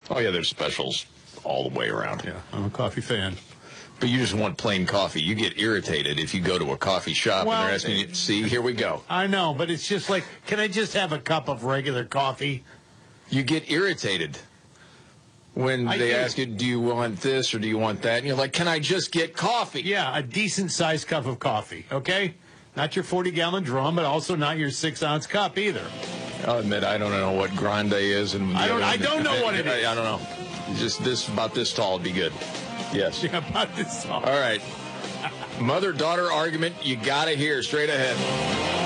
Oh, yeah, there's specials all the way around. Yeah, I'm a coffee fan. But you just want plain coffee. You get irritated if you go to a coffee shop and they're asking you, see, here we go. I know, but it's just like, can I just have a cup of regular coffee? You get irritated when they ask you, do you want this or do you want that? And you're like, can I just get coffee? Yeah, a decent-sized cup of coffee, okay? Not your 40-gallon drum, but also not your 6-ounce cup either. I'll admit, I don't know what grande is. And I don't know what it is. I don't know. Just about this tall would be good. Yes. Yeah, about this tall. All right. Mother-daughter argument you got to hear straight ahead.